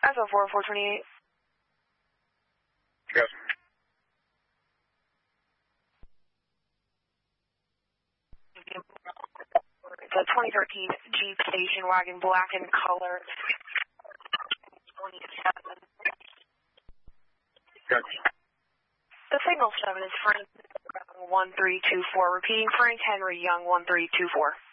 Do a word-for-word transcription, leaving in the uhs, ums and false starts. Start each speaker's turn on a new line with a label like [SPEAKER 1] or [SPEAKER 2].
[SPEAKER 1] S O four, four twenty-eight.
[SPEAKER 2] Yes.
[SPEAKER 1] The twenty thirteen Jeep station wagon, black in color. twenty-seven.
[SPEAKER 2] Yes.
[SPEAKER 1] The signal seven is Frank one three two four. Repeating, Frank Henry Young one three two four.